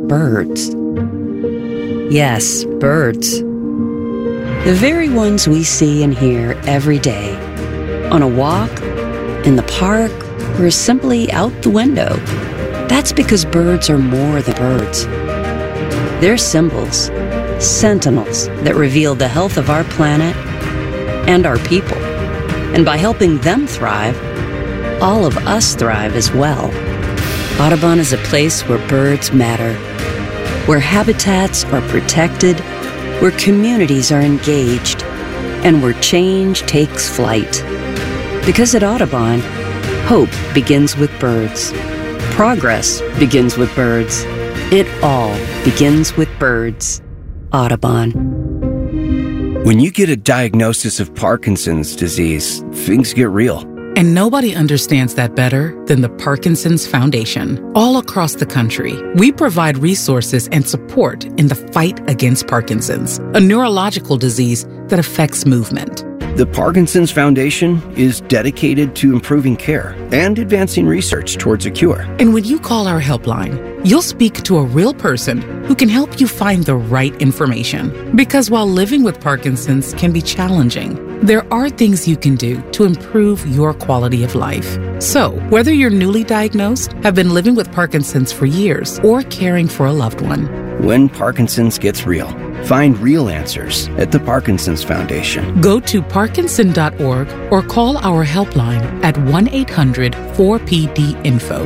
birds. Yes, birds. The very ones we see and hear every day. On a walk, in the park, or simply out the window. That's because birds are more than birds. They're symbols, sentinels that reveal the health of our planet and our people. And by helping them thrive, all of us thrive as well. Audubon is a place where birds matter, where habitats are protected, where communities are engaged, and where change takes flight. Because at Audubon, hope begins with birds. Progress begins with birds. It all begins with birds. Audubon. When you get a diagnosis of Parkinson's disease, things get real. And nobody understands that better than the Parkinson's Foundation. All across the country, we provide resources and support in the fight against Parkinson's, a neurological disease that affects movement. The Parkinson's Foundation is dedicated to improving care and advancing research towards a cure. And when you call our helpline, you'll speak to a real person who can help you find the right information. Because while living with Parkinson's can be challenging, there are things you can do to improve your quality of life. So, whether you're newly diagnosed, have been living with Parkinson's for years, or caring for a loved one, when Parkinson's gets real, find real answers at the Parkinson's Foundation. Go to parkinson.org or call our helpline at 1-800-4PD-INFO,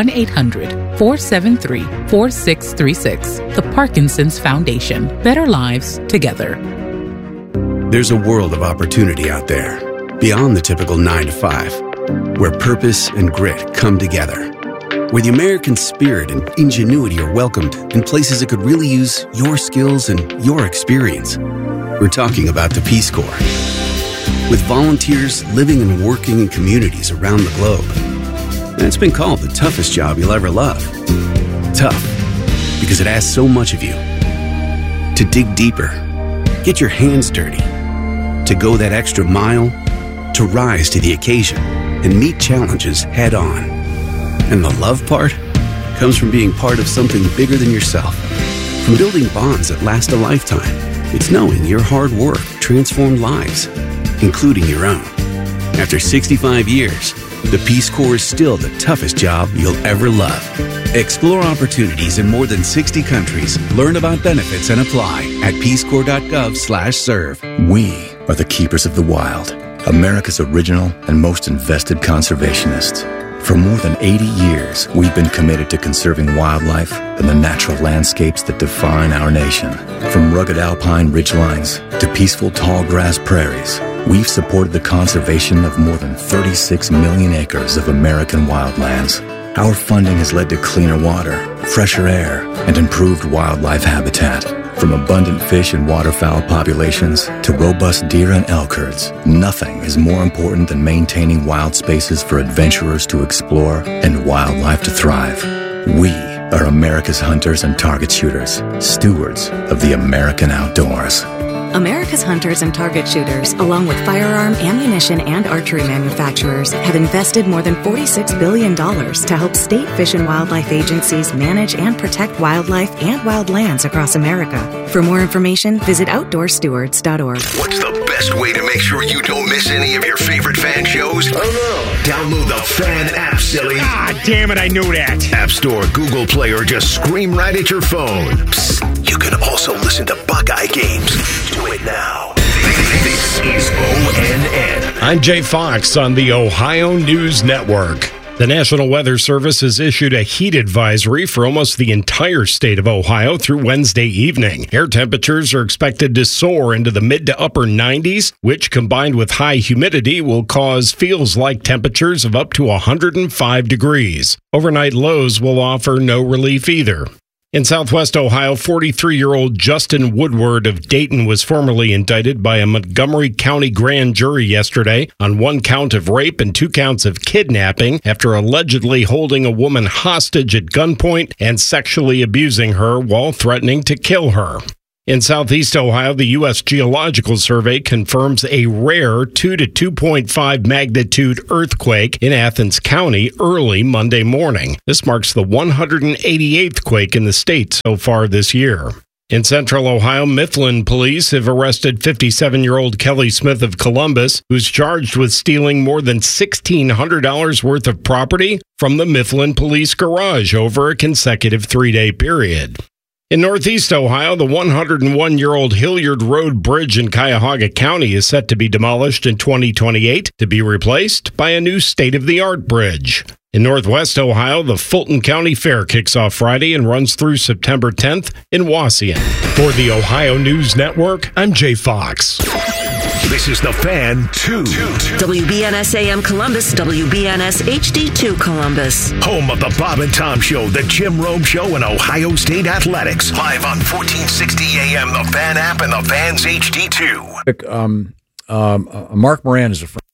1-800-473-4636. The Parkinson's Foundation. Better lives together. There's a world of opportunity out there, beyond the typical 9 to 5, where purpose and grit come together, where the American spirit and ingenuity are welcomed in places that could really use your skills and your experience. We're talking about the Peace Corps. With volunteers living and working in communities around the globe. And it's been called the toughest job you'll ever love. Tough, because it asks so much of you. To dig deeper, get your hands dirty, to go that extra mile, to rise to the occasion and meet challenges head on. And the love part comes from being part of something bigger than yourself. From building bonds that last a lifetime. It's knowing your hard work transformed lives, including your own. After 65 years, the Peace Corps is still the toughest job you'll ever love. Explore opportunities in more than 60 countries. Learn about benefits and apply at peacecorps.gov/serve. We are the keepers of the wild, America's original and most invested conservationists. For more than 80 years, we've been committed to conserving wildlife and the natural landscapes that define our nation. From rugged alpine ridgelines to peaceful tall grass prairies, we've supported the conservation of more than 36 million acres of American wildlands. Our funding has led to cleaner water, fresher air, and improved wildlife habitat. From abundant fish and waterfowl populations to robust deer and elk herds, nothing is more important than maintaining wild spaces for adventurers to explore and wildlife to thrive. We are America's hunters and target shooters, stewards of the American outdoors. America's hunters and target shooters, along with firearm, ammunition, and archery manufacturers, have invested more than $46 billion to help state fish and wildlife agencies manage and protect wildlife and wildlands across America. For more information, visit OutdoorStewards.org. What's the best way to make sure you don't miss any of your favorite fan shows? Oh no! Download the Fan app, silly. Ah, damn it, I knew that. App Store, Google Play, or just scream right at your phone. Psst, you can also listen to Buckeye games. Do it now. This is ONN. I'm Jay Fox on the Ohio News Network. The National Weather Service has issued a heat advisory for almost the entire state of Ohio through Wednesday evening. Air temperatures are expected to soar into the mid to upper 90s, which combined with high humidity will cause feels-like temperatures of up to 105 degrees. Overnight lows will offer no relief either. In Southwest Ohio, 43-year-old Justin Woodward of Dayton was formally indicted by a Montgomery County grand jury yesterday on 1 count of rape and 2 counts of kidnapping after allegedly holding a woman hostage at gunpoint and sexually abusing her while threatening to kill her. In southeast Ohio, the U.S. Geological Survey confirms a rare 2 to 2.5 magnitude earthquake in Athens County early Monday morning. This marks the 188th quake in the state so far this year. In central Ohio, Mifflin police have arrested 57-year-old Kelly Smith of Columbus, who's charged with stealing more than $1,600 worth of property from the Mifflin police garage over a consecutive 3-day period. In northeast Ohio, the 101-year-old Hilliard Road Bridge in Cuyahoga County is set to be demolished in 2028 to be replaced by a new state-of-the-art bridge. In northwest Ohio, the Fulton County Fair kicks off Friday and runs through September 10th in Wauseon. For the Ohio News Network, I'm Jay Fox. This is The Fan 2. WBNS AM Columbus, WBNS HD2 Columbus. Home of the Bob and Tom Show, the Jim Rome Show, and Ohio State Athletics. Live on 1460 AM, the Fan app, and the Fans HD2. Mark Moran is a friend.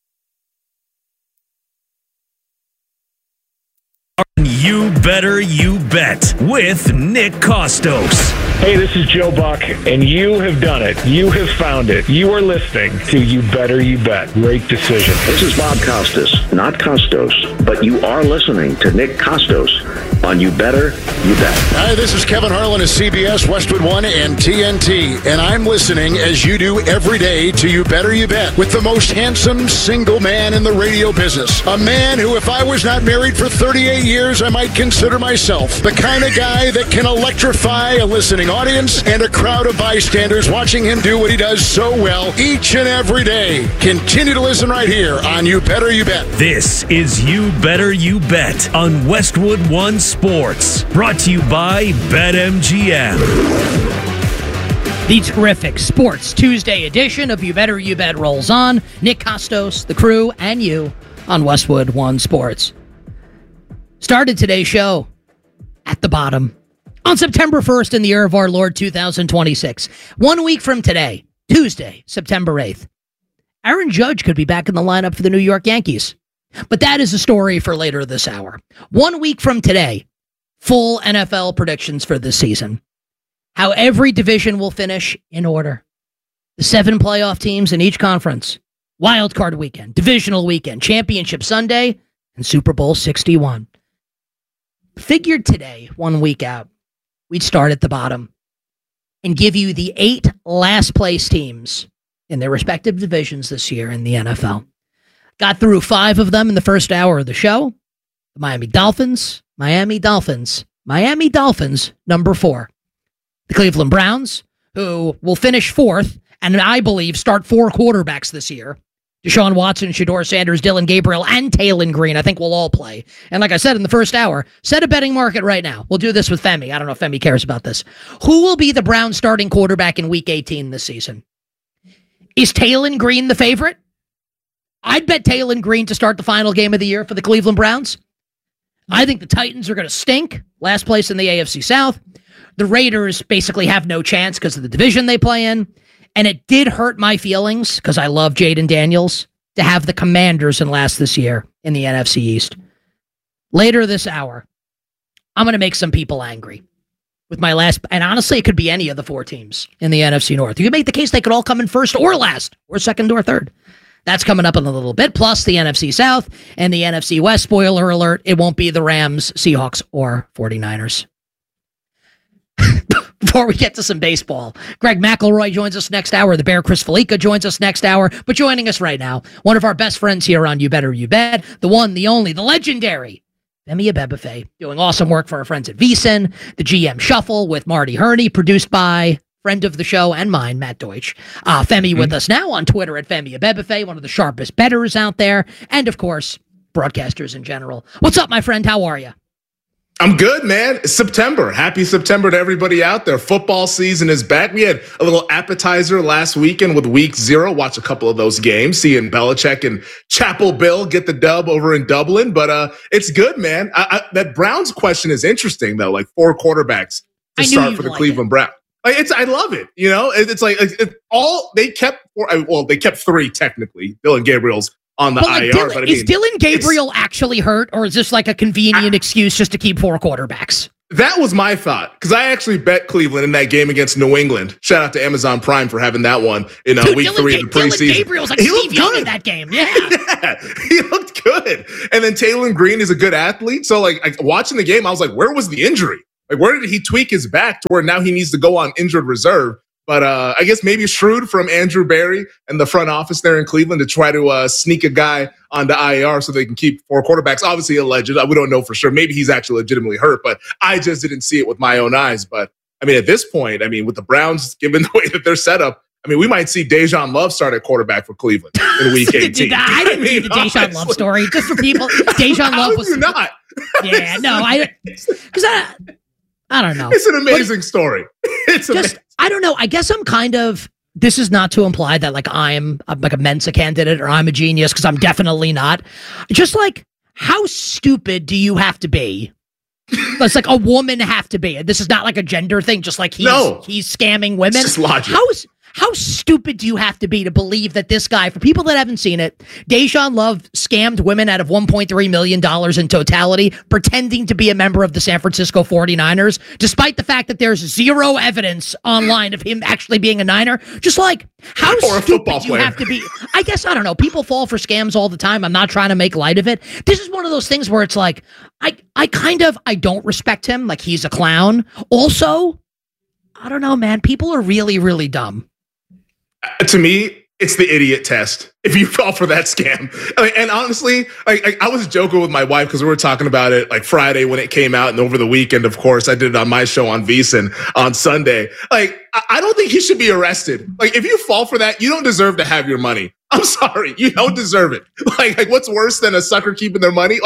You Better You Bet with Nick Kostos. Hey, this is Joe Buck, and you have done it. You have found it. You are listening to You Better You Bet. Great decision. This is Bob Costas, not Costos, but you are listening to Nick Kostos on You Better You Bet. Hi, this is Kevin Harlan of CBS, Westwood One, and TNT, and I'm listening, as you do every day, to You Better You Bet with the most handsome single man in the radio business. A man who, if I was not married for 38 years, I might consider myself the kind of guy that can electrify a listening audience and a crowd of bystanders watching him do what he does so well each and every day. Continue to listen right here on You Better You Bet. This is You Better You Bet on Westwood One Sports. Brought to you by BetMGM. The terrific Sports Tuesday edition of You Better You Bet rolls on. Nick Kostos, the crew, and you on Westwood One Sports. Started today's show at the bottom on September 1st in the year of our Lord 2026. 1 week from today, Tuesday, September 8th, Aaron Judge could be back in the lineup for the New York Yankees. But that is a story for later this hour. 1 week from today, full NFL predictions for this season. How every division will finish in order. The 7 playoff teams in each conference. Wild Card weekend, Divisional weekend, Championship Sunday, and Super Bowl 61. Figured today, 1 week out, we'd start at the bottom and give you the 8 last place teams in their respective divisions this year in the NFL. Got through 5 of them in the first hour of the show. The Miami Dolphins, number 4. The Cleveland Browns, who will finish 4th, and I believe start 4 quarterbacks this year. Deshaun Watson, Shedeur Sanders, Dylan Gabriel, and Taylon Green. I think we'll all play. And like I said in the first hour, set a betting market right now. We'll do this with Femi. I don't know if Femi cares about this. Who will be the Browns starting quarterback in Week 18 this season? Is Taylon Green the favorite? I'd bet Taylon Green to start the final game of the year for the Cleveland Browns. I think the Titans are going to stink. Last place in the AFC South. The Raiders basically have no chance because of the division they play in. And it did hurt my feelings, because I love Jaden Daniels, to have the Commanders in last this year in the NFC East. Later this hour, I'm going to make some people angry with my last, and honestly, it could be any of the 4 teams in the NFC North. You can make the case they could all come in first or last, or second or third. That's coming up in a little bit, plus the NFC South and the NFC West. Spoiler alert, it won't be the Rams, Seahawks, or 49ers. Before we get to some baseball, Greg McElroy joins us next hour. The Bear Chris Felica joins us next hour. But joining us right now, one of our best friends here on You Better You Bet, the one, the only, the legendary Femi Abebefe, doing awesome work for our friends at VSiN, the GM Shuffle with Marty Herney, produced by friend of the show and mine, Matt Deutsch. Femi with us now on Twitter at Femi Abebefe, one of the sharpest bettors out there, and of course, broadcasters in general. What's up, my friend? How are you? I'm good, man. It's September. Happy September to everybody out there. Football season is back. We had a little appetizer last weekend with Week 0. Watch a couple of those games. Seeing Belichick and Chapel Bill get the dub over in Dublin. But it's good, man. That Browns question is interesting, though. Like 4 quarterbacks to start for the Cleveland Browns. I love it. You know, it's like they kept 3 technically. Dylan Gabriel's on the IR. But is Dylan Gabriel actually hurt, or is this like a convenient excuse just to keep 4 quarterbacks? That was my thought, because I actually bet Cleveland in that game against New England. Shout out to Amazon Prime for having that one in week 3 of the preseason. Dillon Gabriel's like Steve Young in that game. Yeah. He looked good. And then Taylor Green is a good athlete. So, like watching the game, I was like, where was the injury? Like, where did he tweak his back to where now he needs to go on injured reserve? But I guess maybe shrewd from Andrew Berry and the front office there in Cleveland to try to sneak a guy onto IR so they can keep 4 quarterbacks. Obviously alleged. We don't know for sure. Maybe he's actually legitimately hurt, but I just didn't see it with my own eyes. But, I mean, at this point, with the Browns, given the way that they're set up, we might see Dejan Love start at quarterback for Cleveland in week 18. I didn't see the Dejan Love story. Just for people, Dejan Love was not. Yeah, no, because I don't know. It's an amazing story. It's amazing. I don't know. I guess I'm kind of, this is not to imply that like I'm like a Mensa candidate or I'm a genius, because I'm definitely not. Just like, how stupid do you have to be? That's like a woman have to be. This is not like a gender thing. Just like he's scamming women. It's just logic. How stupid do you have to be to believe that this guy, for people that haven't seen it, Dejan Love scammed women out of $1.3 million in totality, pretending to be a member of the San Francisco 49ers, despite the fact that there's zero evidence online of him actually being a Niner? Just like, how stupid do you have to be? I guess, I don't know. People fall for scams all the time. I'm not trying to make light of it. This is one of those things where it's like, I don't respect him. Like, he's a clown. Also, I don't know, man. People are really, really dumb. To me, it's the idiot test if you fall for that scam. And honestly, I was joking with my wife because we were talking about it like Friday when it came out, and over the weekend, of course, I did it on my show on VSiN on Sunday. Like, I don't think he should be arrested. Like, if you fall for that, you don't deserve to have your money. I'm sorry, you don't deserve it. Like what's worse than a sucker keeping their money?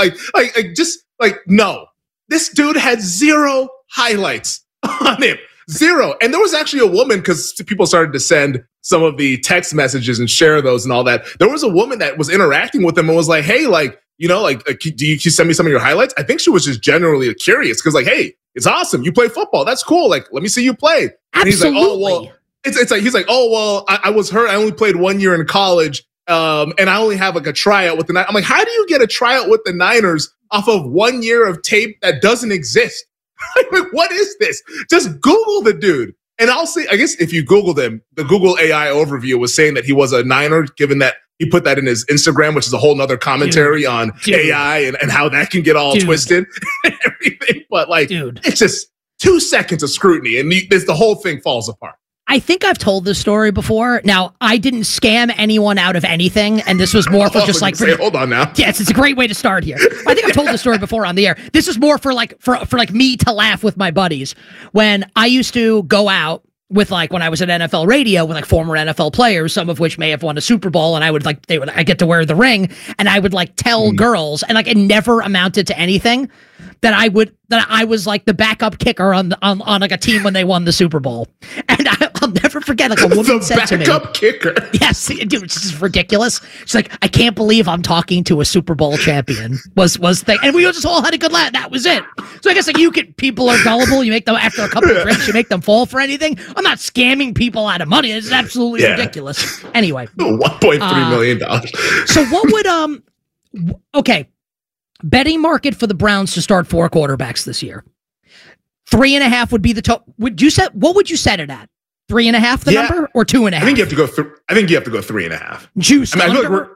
No. This dude had zero highlights on him. Zero. And there was actually a woman, because people started to send some of the text messages and share those and all that. There was a woman that was interacting with him and was like, hey, do you send me some of your highlights? I think she was just generally curious because, like, hey, it's awesome. You play football. That's cool. Like, let me see you play. Absolutely. And he's like, oh, well, he's like, oh, well, I was hurt. I only played 1 year in college. And I only have like a tryout with the Niners. I'm like, how do you get a tryout with the Niners off of 1 year of tape that doesn't exist? Like, what is this? Just Google the dude. And I'll say, I guess if you Googled him, the Google AI overview was saying that he was a Niner, given that he put that in his Instagram, which is a whole nother commentary on AI and how that can get all twisted and everything. But it's just 2 seconds of scrutiny and the whole thing falls apart. I think I've told this story before. Now, I didn't scam anyone out of anything, and this was more for just like... hold on now. Yes, it's a great way to start here. I think I've told this story before on the air. This is more for me to laugh with my buddies. When I used to go out with when I was at NFL radio with former NFL players, some of which may have won a Super Bowl, and I get to wear the ring, and I would tell girls, and it never amounted to anything, that I was the backup kicker on a team when they won the Super Bowl. And I'll never forget, a woman said to me, backup kicker. Yes, dude, it's just ridiculous. She's like, I can't believe I'm talking to a Super Bowl champion was thing. And we just all had a good laugh. That was it. So I guess people are gullible. You make them, after a couple of drinks, you make them fall for anything. I'm not scamming people out of money. It's absolutely ridiculous. Anyway. $1.3 million. So what would, okay. Betting market for the Browns to start 4 quarterbacks this year. 3.5 would be the top. What would you set it at? 3.5 the number or 2.5? I think you have to go 3.5. Juice. I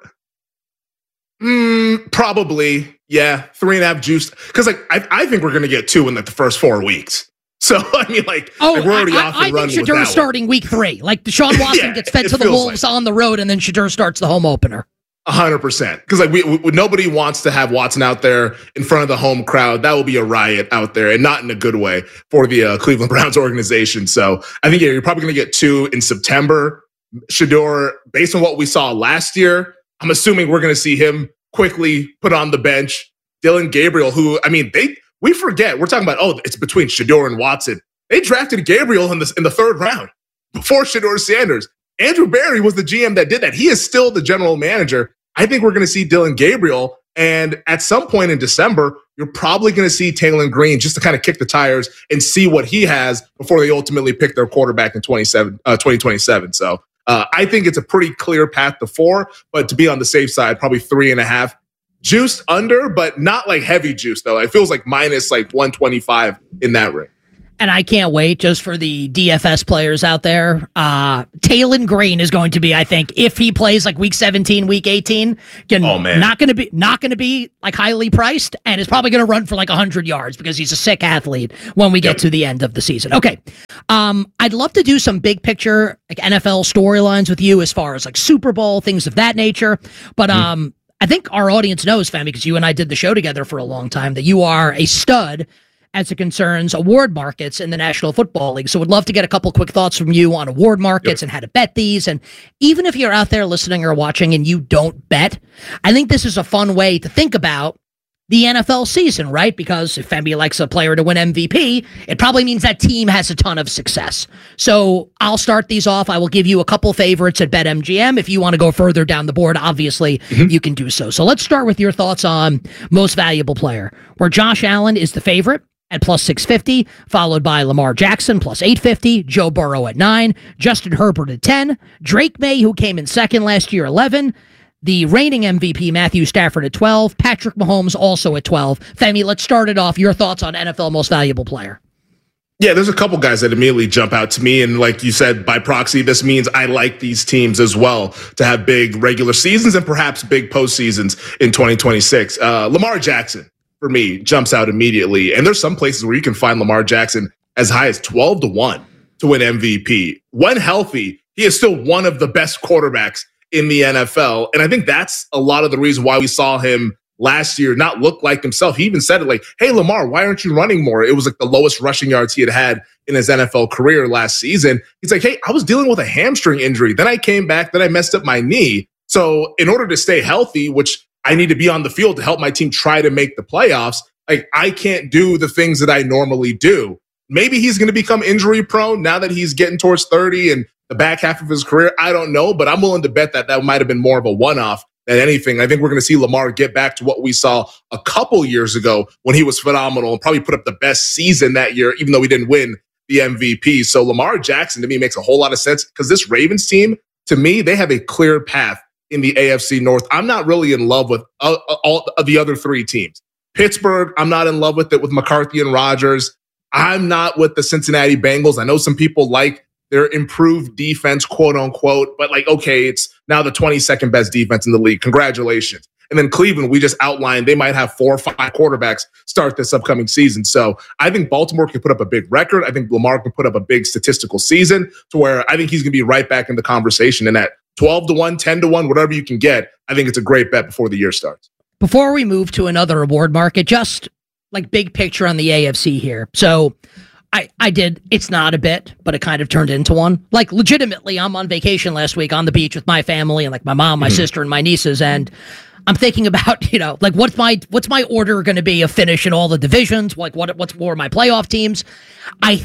feel like probably 3.5 juice, because I think we're going to get 2 in the first 4 weeks. So we're already off and running. I think Shadur starting week 3. Deshaun Watson gets fed to the Wolves on the road, and then Shadur starts the home opener. 100%. Because nobody wants to have Watson out there in front of the home crowd. That will be a riot out there, and not in a good way for the Cleveland Browns organization. So I think you're probably going to get 2 in September. Shadur, based on what we saw last year, I'm assuming we're going to see him quickly put on the bench. Dillon Gabriel, who, we forget, we're talking about, it's between Shadur and Watson. They drafted Gabriel in the 3rd round before Shadur Sanders. Andrew Berry was the GM that did that. He is still the general manager. I think we're going to see Dillon Gabriel, and at some point in December, you're probably going to see Taylor Green just to kind of kick the tires and see what he has before they ultimately pick their quarterback in 2027. So I think it's a pretty clear path to 4, but to be on the safe side, probably 3.5. juiced under, but not like heavy juice though. It feels like minus like 125 in that range. And I can't wait just for the DFS players out there. Taylon Green is going to be, I think, if he plays like week 17, week 18, not going to be like highly priced, and is probably going to run for like 100 yards because he's a sick athlete when we get to the end of the season. Okay. I'd love to do some big picture like NFL storylines with you as far as like Super Bowl, things of that nature. But I think our audience knows, Femi, because you and I did the show together for a long time, that you are a stud as it concerns award markets in the National Football League. So would love to get a couple quick thoughts from you on award markets and how to bet these. And even if you're out there listening or watching and you don't bet, I think this is a fun way to think about the NFL season, right? Because if Femi likes a player to win MVP, it probably means that team has a ton of success. So I'll start these off. I will give you a couple favorites at BetMGM. If you want to go further down the board, obviously you can do so. So let's start with your thoughts on most valuable player, where Josh Allen is the favorite at plus 650, followed by Lamar Jackson plus 850, Joe Burrow at 9, Justin Herbert at 10, Drake May, who came in second last year, 11, the reigning MVP Matthew Stafford at 12, Patrick Mahomes also at 12. Femi, let's start it off. Your thoughts on NFL most valuable player? Yeah, there's a couple guys that immediately jump out to me. And like you said, by proxy, this means I like these teams as well to have big regular seasons and perhaps big postseasons in 2026. Lamar Jackson, for me, jumps out immediately. And there's some places where you can find Lamar Jackson as high as 12-1 to win MVP. When healthy, he is still one of the best quarterbacks in the NFL. And I think that's a lot of the reason why we saw him last year not look like himself. He even said it like, hey, Lamar, why aren't you running more? It was like the lowest rushing yards he had in his NFL career last season. He's like, hey, I was dealing with a hamstring injury. Then I came back, then I messed up my knee. So in order to stay healthy, which I need to be on the field to help my team try to make the playoffs, like I can't do the things that I normally do. Maybe he's going to become injury prone now that he's getting towards 30 and the back half of his career. I don't know, but I'm willing to bet that that might have been more of a one-off than anything. I think we're going to see Lamar get back to what we saw a couple years ago when he was phenomenal and probably put up the best season that year, even though he didn't win the MVP. So Lamar Jackson to me makes a whole lot of sense because this Ravens team, to me, they have a clear path in the AFC North. I'm not really in love with all of the other three teams. Pittsburgh, I'm not in love with it with McCarthy and Rodgers. I'm not with the Cincinnati Bengals. I know some people like their improved defense, quote unquote, but like, okay, it's now the 22nd best defense in the league. Congratulations. And then Cleveland, we just outlined, they might have 4 or 5 quarterbacks start this upcoming season. So I think Baltimore can put up a big record. I think Lamar can put up a big statistical season to where I think he's going to be right back in the conversation. And at 12-1, 10-1, whatever you can get, I think it's a great bet before the year starts. Before we move to another award market, just like big picture on the AFC here. So I did, it's not a bit, but it kind of turned into one. Like legitimately, I'm on vacation last week on the beach with my family and like my mom, my sister, and my nieces. And I'm thinking about, you know, like what's my order going to be of finish in all the divisions? Like what's more my playoff teams? I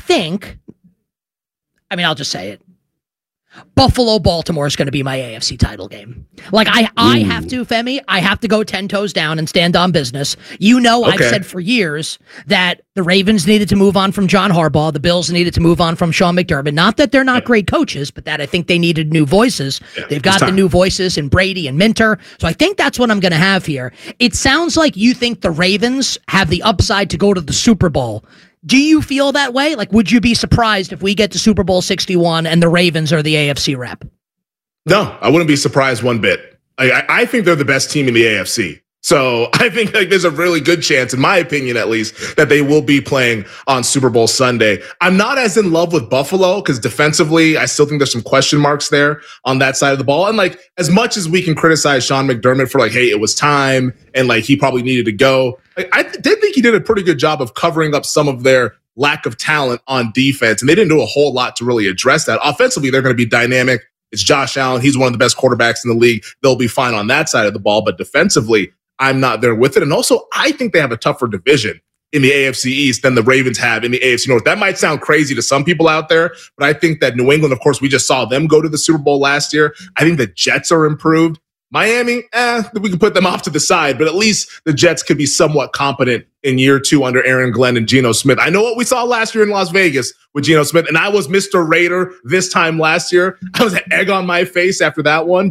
mean, I'll just say it. Buffalo-Baltimore is going to be my AFC title game. Like, I have to, Femi, I have to go 10 toes down and stand on business. You know, okay. I've said for years that the Ravens needed to move on from John Harbaugh. The Bills needed to move on from Sean McDermott. Not that they're not great coaches, but that I think they needed new voices. Yeah, they've got the new voices in Brady and Minter. So I think that's what I'm going to have here. It sounds like you think the Ravens have the upside to go to the Super Bowl. Do you feel that way? Like, would you be surprised if we get to Super Bowl 61 and the Ravens are the AFC rep? No, I wouldn't be surprised one bit. I think they're the best team in the AFC. So I think like there's a really good chance, in my opinion at least, that they will be playing on Super Bowl Sunday. I'm not as in love with Buffalo because defensively, I still think there's some question marks there on that side of the ball. And like, as much as we can criticize Sean McDermott for like, hey, it was time and like he probably needed to go, I did think he did a pretty good job of covering up some of their lack of talent on defense. And they didn't do a whole lot to really address that. Offensively, they're going to be dynamic. It's Josh Allen. He's one of the best quarterbacks in the league. They'll be fine on that side of the ball. But defensively, I'm not there with it. And also, I think they have a tougher division in the AFC East than the Ravens have in the AFC North. That might sound crazy to some people out there, but I think that New England, of course, we just saw them go to the Super Bowl last year. I think the Jets are improved. Miami, we can put them off to the side, but at least the Jets could be somewhat competent in year 2 under Aaron Glenn and Geno Smith. I know what we saw last year in Las Vegas with Geno Smith, and I was Mr. Raider this time last year. I was an egg on my face after that one, but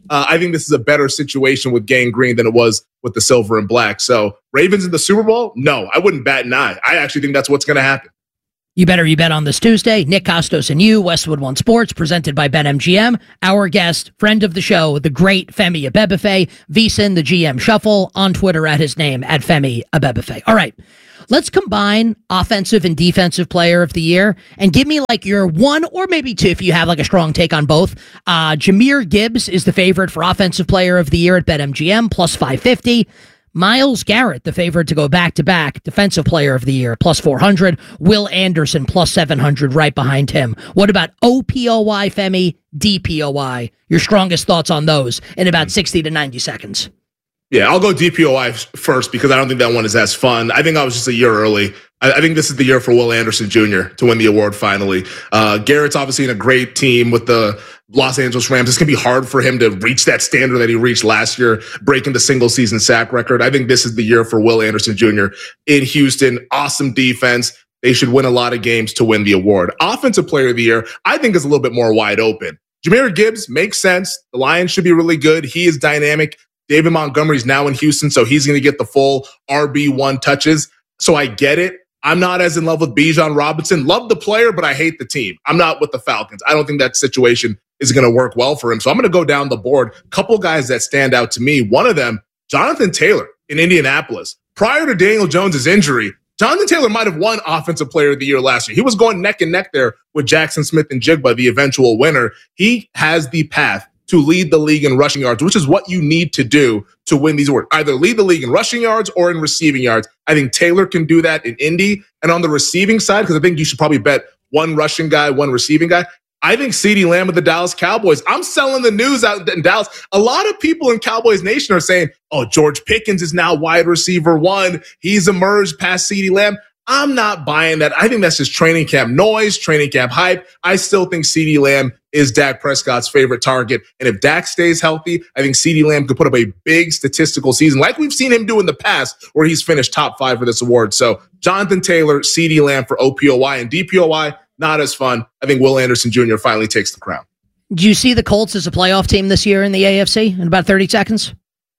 I think this is a better situation with Gang Green than it was with the silver and black. So Ravens in the Super Bowl? No, I wouldn't bat an eye. I actually think that's what's going to happen. You Better You Bet on this Tuesday. Nick Costos and you, Westwood One Sports, presented by BetMGM. Our guest, friend of the show, the great Femi Abebefe, VSiN, the GM Shuffle, on Twitter at his name, at Femi Abebefe. All right, let's combine offensive and defensive player of the year and give me like your one or maybe two if you have like a strong take on both. Jahmyr Gibbs is the favorite for offensive player of the year at BetMGM, plus 550. Myles Garrett, the favorite to go back-to-back defensive player of the year, plus 400. Will Anderson, plus 700 right behind him. What about OPOY, Femi, DPOY? Your strongest thoughts on those in about 60 to 90 seconds. Yeah, I'll go DPOY first because I don't think that one is as fun. I think I was just a year early. I think this is the year for Will Anderson Jr. to win the award finally. Garrett's obviously in a great team with the Los Angeles Rams. It's going to be hard for him to reach that standard that he reached last year, breaking the single-season sack record. I think this is the year for Will Anderson Jr. in Houston. Awesome defense. They should win a lot of games to win the award. Offensive player of the year, I think, is a little bit more wide open. Jahmyr Gibbs makes sense. The Lions should be really good. He is dynamic. David Montgomery's now in Houston, so he's going to get the full RB1 touches. So I get it. I'm not as in love with Bijan Robinson. Love the player, but I hate the team. I'm not with the Falcons. I don't think that situation is going to work well for him. So I'm going to go down the board. Couple guys that stand out to me. One of them, Jonathan Taylor in Indianapolis. Prior to Daniel Jones' injury, Jonathan Taylor might have won Offensive Player of the Year last year. He was going neck and neck there with Jackson Smith and Jigba, the eventual winner. He has the path to lead the league in rushing yards, which is what you need to do to win these awards. Either lead the league in rushing yards or in receiving yards. I think Taylor can do that in Indy. And on the receiving side, because I think you should probably bet one rushing guy, one receiving guy, I think CeeDee Lamb of the Dallas Cowboys. I'm selling the news out in Dallas. A lot of people in Cowboys Nation are saying, oh, George Pickens is now wide receiver one. He's emerged past CeeDee Lamb. I'm not buying that. I think that's just training camp noise, training camp hype. I still think CeeDee Lamb is Dak Prescott's favorite target. And if Dak stays healthy, I think CeeDee Lamb could put up a big statistical season like we've seen him do in the past where he's finished top 5 for this award. So Jonathan Taylor, CeeDee Lamb for OPOY and DPOY, not as fun. I think Will Anderson Jr. finally takes the crown. Do you see the Colts as a playoff team this year in the AFC in about 30 seconds?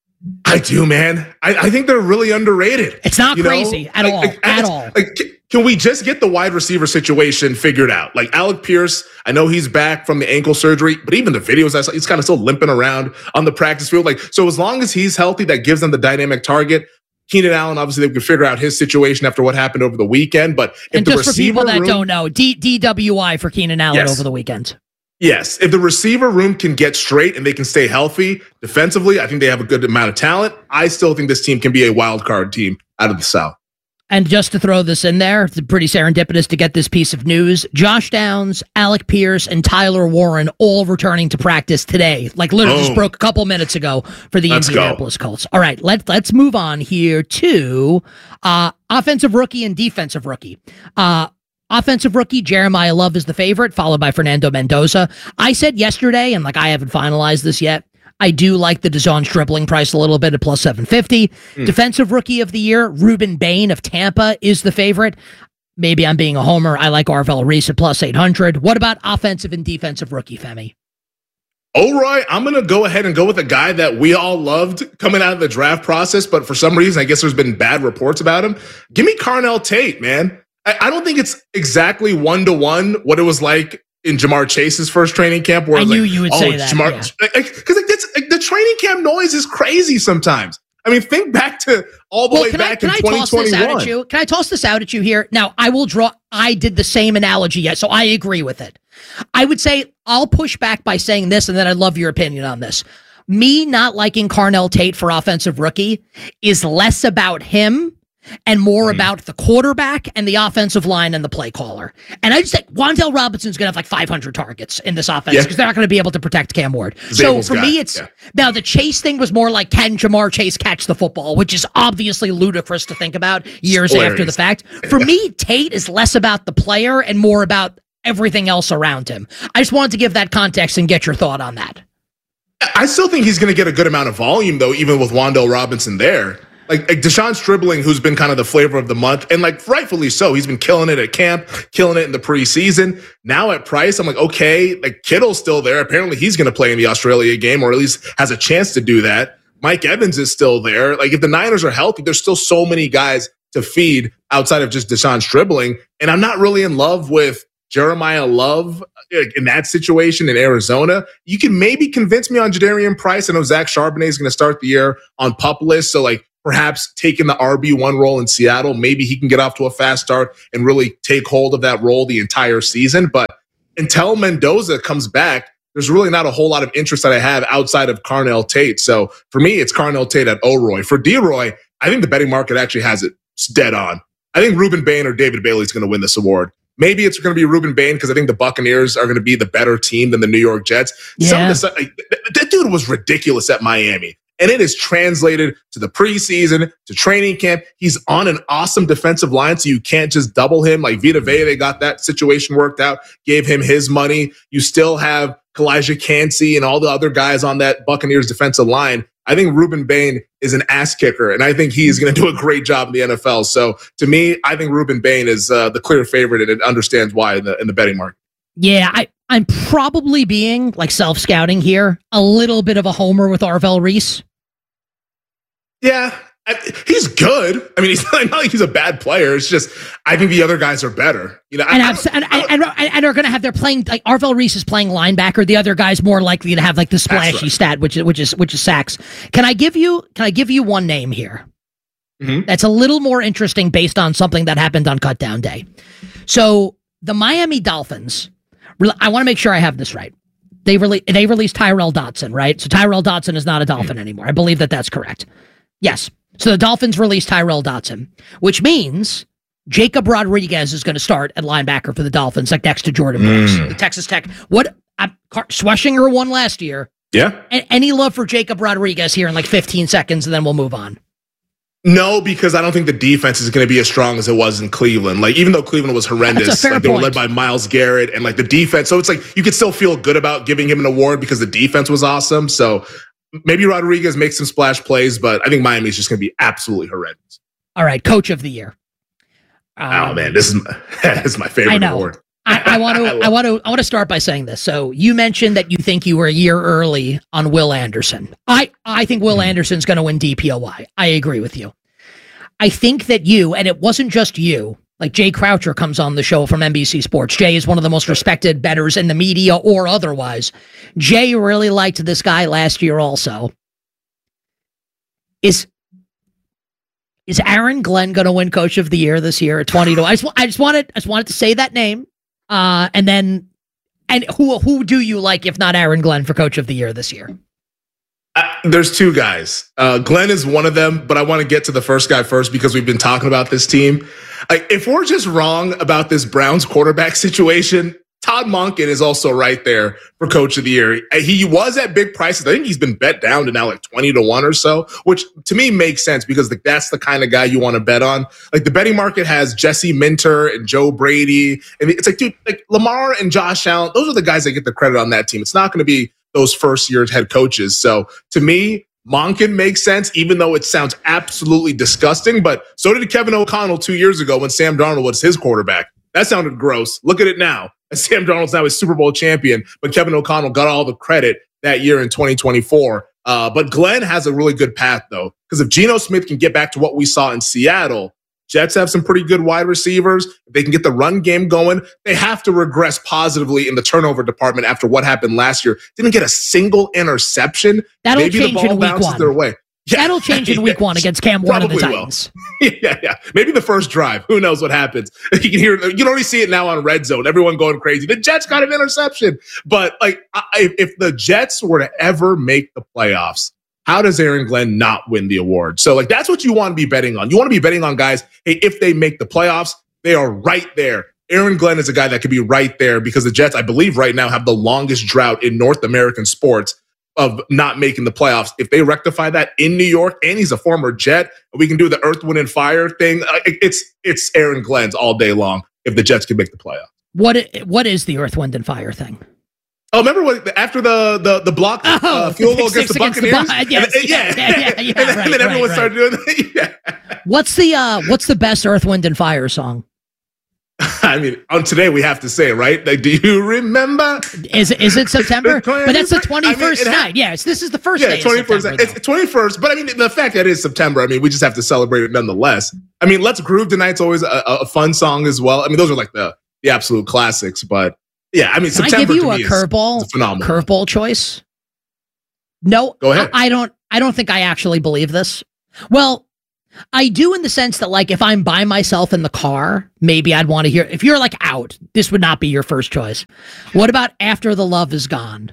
I do, man. I think they're really underrated. It's not crazy at all. Can we just get the wide receiver situation figured out? Like Alec Pierce, I know he's back from the ankle surgery, but even the videos I saw, he's kind of still limping around on the practice field. Like, so as long as he's healthy, that gives them the dynamic target. Keenan Allen, obviously, they could figure out his situation after what happened over the weekend. But if and the just for people that room, don't know, DWI for Keenan Allen over the weekend. Yes, if the receiver room can get straight and they can stay healthy defensively, I think they have a good amount of talent. I still think this team can be a wild card team out of the South. And just to throw this in there, it's pretty serendipitous to get this piece of news. Josh Downs, Alec Pierce, and Tyler Warren all returning to practice today. Like literally just broke a couple minutes ago for the Indianapolis Colts. All right, let's move on here to offensive rookie and defensive rookie. Offensive rookie, Jeremiah Love is the favorite, followed by Fernando Mendoza. I said yesterday, and I haven't finalized this yet, I do like the DeJohn's dribbling price a little bit at plus 750. Defensive rookie of the year, Ruben Bain of Tampa is the favorite. Maybe I'm being a homer. I like Arvell Reese at plus 800. What about offensive and defensive rookie, Femi? Oh, Roy, I'm going to go ahead and go with a guy that we all loved coming out of the draft process, but for some reason, I guess there's been bad reports about him. Give me Carnell Tate, man. I don't think it's exactly 1-to-1 what it was like in Jamar Chase's first training camp. Where I knew you would say that. Because the training camp noise is crazy sometimes. I mean, think back to all the way back in 2021. Can I toss this out at you here? Now, I did the same analogy, so I agree with it. I would say I'll push back by saying this, and then I'd love your opinion on this. Me not liking Carnell Tate for offensive rookie is less about him and more about the quarterback and the offensive line and the play caller. And I just think Wan'Dale Robinson's going to have like 500 targets in this offense because they're not going to be able to protect Cam Ward. So for me, it's now the Chase thing was more like, can Jamar Chase catch the football, which is obviously ludicrous to think about years after the fact. For me, Tate is less about the player and more about everything else around him. I just wanted to give that context and get your thought on that. I still think he's going to get a good amount of volume, though, even with Wan'Dale Robinson there. like Deshaun Stribling, who's been kind of the flavor of the month, and like rightfully so. He's been killing it at camp, killing it in the preseason. Now at Price, I'm like, okay, like Kittle's still there. Apparently he's going to play in the Australia game, or at least has a chance to do that. Mike Evans is still there. Like if the Niners are healthy, there's still so many guys to feed outside of just Deshaun Stribling. And I'm not really in love with Jeremiah Love in that situation in Arizona. You can maybe convince me on Jadarian Price. I know Zach Charbonnet is going to start the year on PUP list. So like perhaps taking the RB1 role in Seattle, maybe he can get off to a fast start and really take hold of that role the entire season. But until Mendoza comes back, there's really not a whole lot of interest that I have outside of Carnell Tate. So for me, it's Carnell Tate at O'Roy. For D-Roy, I think the betting market actually has it dead on. I think Ruben Bain or David Bailey is going to win this award. Maybe it's going to be Ruben Bain because I think the Buccaneers are going to be the better team than the New York Jets. Yeah. That dude was ridiculous at Miami. And it is translated to the preseason, to training camp. He's on an awesome defensive line, so you can't just double him. Like Vita Vea, they got that situation worked out, gave him his money. You still have Kalijah Kancey and all the other guys on that Buccaneers defensive line. I think Ruben Bain is an ass kicker, and I think he's going to do a great job in the NFL. So to me, I think Ruben Bain is the clear favorite, and it understands why in the betting market. Yeah, I'm probably being like self-scouting here, a little bit of a homer with Arvell Reese. Yeah, he's good. I mean, he's not like he's a bad player. It's just I think the other guys are better. You know, and are going to have their playing like Arvell Reese is playing linebacker. The other guy's more likely to have like the splashy stat, which is sacks. Can I give you one name here? Mm-hmm. That's a little more interesting based on something that happened on Cutdown Day. So the Miami Dolphins. I want to make sure I have this right. They released Tyrel Dodson, right? So Tyrel Dodson is not a Dolphin anymore. I believe that's correct. Yes. So the Dolphins released Tyrel Dodson, which means Jacob Rodriguez is going to start at linebacker for the Dolphins, like next to Jordan Brooks, the Texas Tech. Schweschinger won last year. Yeah. Any love for Jacob Rodriguez here in like 15 seconds, and then we'll move on. No, because I don't think the defense is going to be as strong as it was in Cleveland. Like, even though Cleveland was horrendous, like they were led by Myles Garrett and like the defense. So it's like you could still feel good about giving him an award because the defense was awesome. So maybe Rodriguez makes some splash plays, but I think Miami is just going to be absolutely horrendous. All right, Coach of the Year. Oh man, this is my favorite award. I want to start by saying this. So you mentioned that you think you were a year early on Will Anderson. I think Will Anderson's going to win DPOY. I agree with you. I think that you, and it wasn't just you, like Jay Croucher comes on the show from NBC Sports. Jay is one of the most respected bettors in the media or otherwise. Jay really liked this guy last year also. Is Aaron Glenn going to win Coach of the Year this year at 20 to? I just wanted to say that name. And who do you like if not Aaron Glenn for Coach of the Year this year? There's two guys. Glenn is one of them, but I want to get to the first guy first because we've been talking about this team. If we're just wrong about this Browns quarterback situation, Todd Monken is also right there for Coach of the Year. He was at big prices. I think he's been bet down to now like 20 to 1 or so, which to me makes sense because that's the kind of guy you want to bet on. Like the betting market has Jesse Minter and Joe Brady. And it's like, dude, like Lamar and Josh Allen, those are the guys that get the credit on that team. It's not going to be those first year head coaches. So to me, Monken makes sense, even though it sounds absolutely disgusting. But so did Kevin O'Connell 2 years ago when Sam Darnold was his quarterback. That sounded gross. Look at it now. Sam Darnold's now a Super Bowl champion, but Kevin O'Connell got all the credit that year in 2024. But Glenn has a really good path, though, because if Geno Smith can get back to what we saw in Seattle, Jets have some pretty good wide receivers. If they can get the run game going, they have to regress positively in the turnover department after what happened last year. Didn't get a single interception. That'll Maybe change the ball in week bounces one. their way. Yeah. That'll change in week one against Cam Warren and the Titans. Yeah. Maybe the first drive. Who knows what happens? You can hear. You can already see it now on Red Zone. Everyone going crazy. The Jets got an interception. But like, if the Jets were to ever make the playoffs, how does Aaron Glenn not win the award? So like, that's what you want to be betting on. You want to be betting on guys. Hey, if they make the playoffs, they are right there. Aaron Glenn is a guy that could be right there because the Jets, I believe, right now have the longest drought in North American sports of not making the playoffs. If they rectify that in New York, and he's a former Jet, we can do the Earth, Wind, and Fire thing. It's Aaron Glenn's all day long if the Jets can make the playoffs. What is the Earth, Wind, and Fire thing? Oh, remember what after the block field goal against the Buccaneers? And then everyone started doing that. Yeah. What's the best Earth, Wind, and Fire song? I mean, on today we have to say, right? Like, do you remember? Is it September? But that's the 21st night. Yes, this is the first day. 21st. It's 21st. But I mean, the fact that it is September, I mean, we just have to celebrate it nonetheless. I mean, Let's Groove Tonight's always a fun song as well. I mean, those are like the absolute classics. But yeah, I mean, Can September I give you to a me curveball? is phenomenal. Curveball choice? No, go ahead. I don't think I actually believe this. Well, I do in the sense that, like, if I'm by myself in the car, maybe I'd want to hear. If you're like out, this would not be your first choice. What about After the Love Is Gone?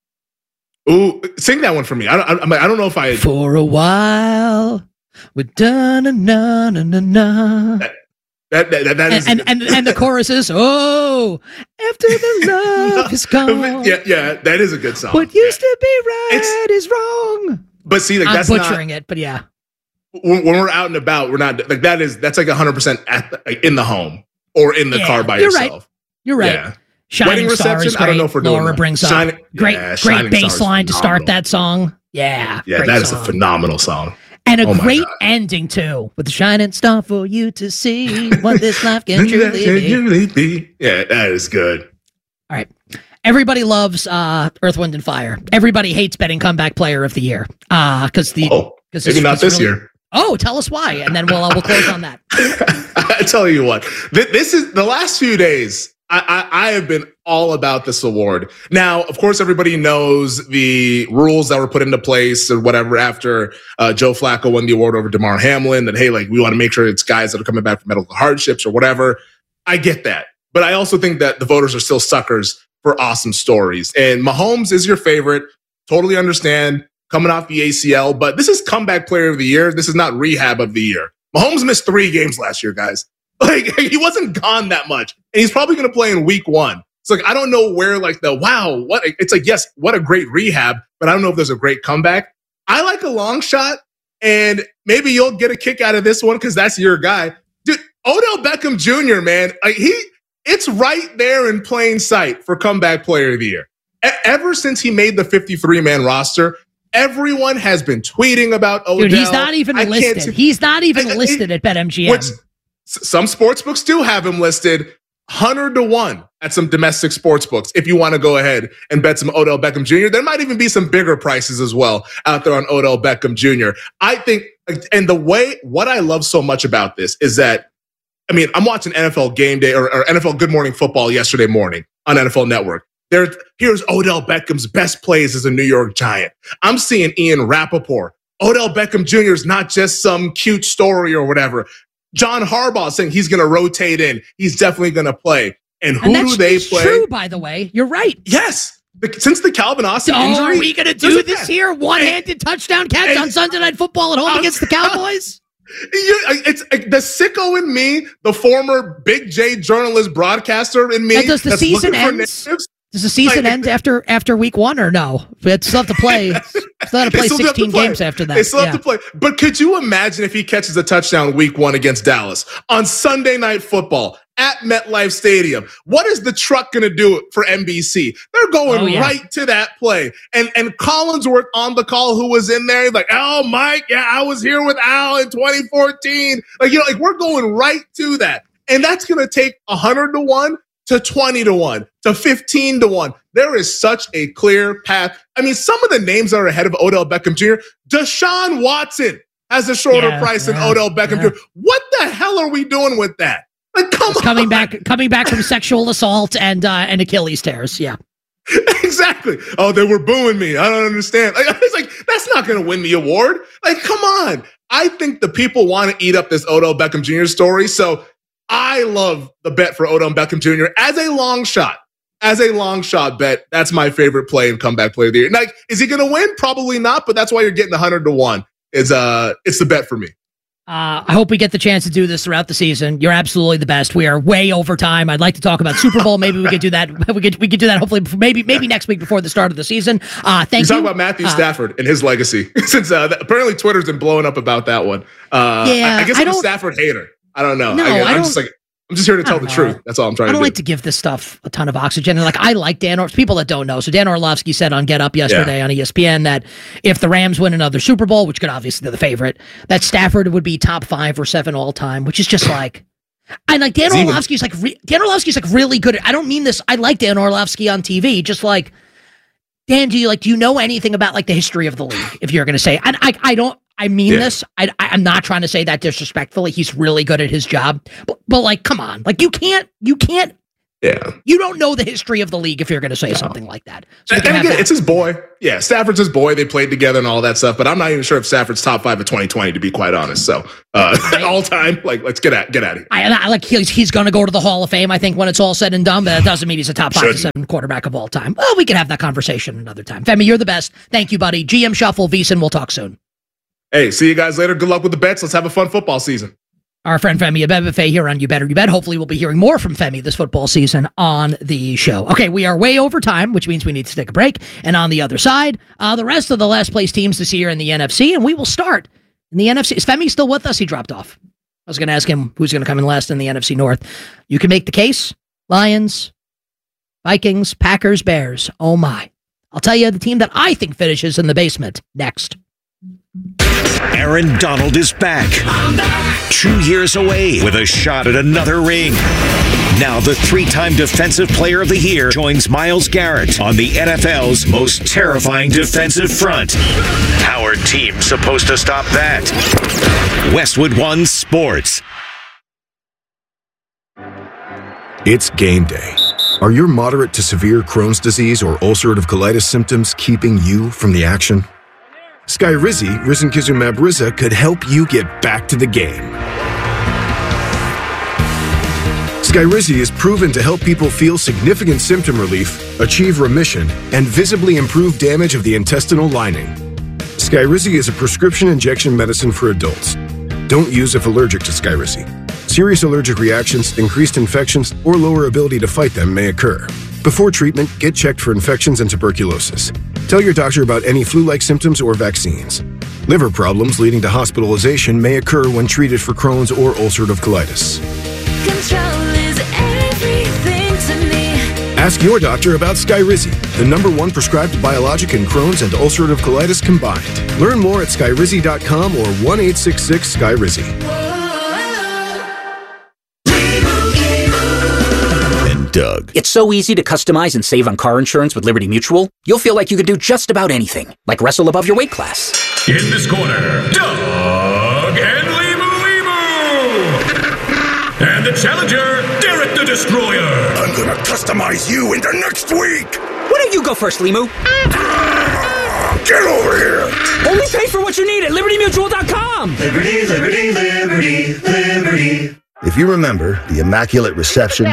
Ooh, sing that one for me. I don't know if I. For a while, we're done na na na na. That is, and the chorus is, oh, after the love is gone. Yeah, that is a good song. What used to be right is wrong. But see, like, I'm that's butchering it, but yeah. When we're out and about, we're not like that's like 100% in the home or in the car by yourself. You're right. Yeah. Shining Star is great. I don't know if we're doing Laura that. brings up great bass line to start that song. Yeah, that is a phenomenal song. And a great ending, too, with the shining star for you to see what this life can truly be. Yeah, that is good. All right. Everybody loves Earth, Wind, and Fire. Everybody hates betting comeback player of the year. Maybe not this year. Oh, tell us why, and then we'll close on that. I tell you what, this is the last few days. I have been all about this award. Now, of course, everybody knows the rules that were put into place or whatever after Joe Flacco won the award over Damar Hamlin. That, hey, like, we want to make sure it's guys that are coming back from medical hardships or whatever. I get that, but I also think that the voters are still suckers for awesome stories. And Mahomes is your favorite. Totally understand. Coming off the ACL, but this is comeback player of the year. This is not rehab of the year. Mahomes missed 3 games last year, guys. Like, he wasn't gone that much. And he's probably going to play in week 1. It's like, I don't know where, like, it's like, yes, what a great rehab, but I don't know if there's a great comeback. I like a long shot, and maybe you'll get a kick out of this one because that's your guy. Dude, Odell Beckham Jr., man, it's right there in plain sight for comeback player of the year. Ever since he made the 53-man roster, everyone has been tweeting about Odell. Dude, he's not even listed. He's not even listed at BetMGM. Which some sportsbooks do have him listed 100-1 at some domestic sportsbooks. If you want to go ahead and bet some Odell Beckham Jr., there might even be some bigger prices as well out there on Odell Beckham Jr. I think, and what I love so much about this is that, I mean, I'm watching NFL Game Day or NFL Good Morning Football yesterday morning on NFL Network. Here's Odell Beckham's best plays as a New York Giant. I'm seeing Ian Rappaport. Odell Beckham Jr. is not just some cute story or whatever. John Harbaugh saying he's going to rotate in. He's definitely going to play. And who do they play? True, by the way. You're right. Yes. Since the Calvin Austin injury. Are we going to do this here? One-handed touchdown catch on Sunday Night Football at home against the Cowboys? It's the sicko in me, the former Big J journalist broadcaster in me. And does the season end? Does the season end after week 1 or no? We still have to play. Still have to play 16 games after that. They still have to play. But could you imagine if he catches a touchdown week 1 against Dallas on Sunday Night Football at MetLife Stadium? What is the truck going to do for NBC? They're going right to that play. And Collinsworth on the call, who was in there, like, oh, Mike, yeah, I was here with Al in 2014. Like, we're going right to that. And that's going to take 100-1. To 20-1, to 15-1. There is such a clear path. I mean, some of the names that are ahead of Odell Beckham Jr. Deshaun Watson has a shorter price than Odell Beckham Jr. What the hell are we doing with that? Like, coming back from sexual assault and Achilles tears. Yeah. Exactly. Oh, they were booing me. I don't understand. It's like, that's not going to win the award. Like, come on. I think the people want to eat up this Odell Beckham Jr. story. So I love the bet for Odell Beckham Jr. as a long shot. As a long shot bet, that's my favorite play and comeback play of the year. Like, is he going to win? Probably not, but that's why you're getting 100-1. It's the bet for me. I hope we get the chance to do this throughout the season. You're absolutely the best. We are way over time. I'd like to talk about Super Bowl. Maybe we could do that. We could do that. Hopefully, maybe next week before the start of the season. Thank you. Talk about Matthew Stafford and his legacy, since apparently Twitter's been blowing up about that one. I guess I'm a Stafford hater. I don't know. No, I'm I'm just here to tell the truth. That's all I'm trying to do. I don't like to give this stuff a ton of oxygen. And I like Dan Orlovsky. People that don't know. So Dan Orlovsky said on Get Up yesterday on ESPN that if the Rams win another Super Bowl, which could obviously be the favorite, that Stafford would be top 5 or 7 all time, which is just like, and like Dan Orlovsky's like really good. I don't mean this. I like Dan Orlovsky on TV. Just like, Dan, do you know anything about like the history of the league? If you're going to say, and I don't. I mean this. I'm not trying to say that disrespectfully. He's really good at his job, but like, come on, like you can't. Yeah. You don't know the history of the league if you're going to say something like that. So and again, it's his boy. Yeah, Stafford's his boy. They played together and all that stuff. But I'm not even sure if Stafford's top 5 of 2020, to be quite honest. So all time, like, let's get out of here. I like he's going to go to the Hall of Fame. I think when it's all said and done, but that doesn't mean he's a top 5 to 7 quarterback of all time. Well, we can have that conversation another time. Femi, you're the best. Thank you, buddy. GM Shuffle, VSiN. We'll talk soon. Hey, see you guys later. Good luck with the bets. Let's have a fun football season. Our friend Femi Abebefe here on You Better You Bet. Hopefully we'll be hearing more from Femi this football season on the show. Okay, we are way over time, which means we need to take a break. And on the other side, the rest of the last place teams this year in the NFC, and we will start in the NFC. Is Femi still with us? He dropped off. I was going to ask him who's going to come in last in the NFC North. You can make the case. Lions, Vikings, Packers, Bears. Oh my. I'll tell you the team that I think finishes in the basement next. Aaron Donald is back. 2 years away with a shot at another ring. Now the 3-time Defensive Player of the Year joins Myles Garrett on the NFL's most terrifying defensive front. How are teams supposed to stop that? Westwood One Sports. It's game day. Are your moderate to severe Crohn's disease or ulcerative colitis symptoms keeping you from the action? Skyrizi, risankizumab Riza, could help you get back to the game. Skyrizi is proven to help people feel significant symptom relief, achieve remission, and visibly improve damage of the intestinal lining. Skyrizi is a prescription injection medicine for adults. Don't use if allergic to Skyrizi. Serious allergic reactions, increased infections, or lower ability to fight them may occur. Before treatment, get checked for infections and tuberculosis. Tell your doctor about any flu-like symptoms or vaccines. Liver problems leading to hospitalization may occur when treated for Crohn's or ulcerative colitis. Control is everything to me. Ask your doctor about Skyrizi, the #1 prescribed biologic in Crohn's and ulcerative colitis combined. Learn more at skyrizi.com or 1-866-SKYRIZI. Doug. It's so easy to customize and save on car insurance with Liberty Mutual. You'll feel like you could do just about anything, like wrestle above your weight class. In this corner, Doug and Limu. And the challenger, Derek the Destroyer. I'm gonna customize you into next week. Why don't you go first, Limu? Get over here. Only pay for what you need at LibertyMutual.com. Liberty, liberty, liberty, liberty. If you remember the Immaculate Reception,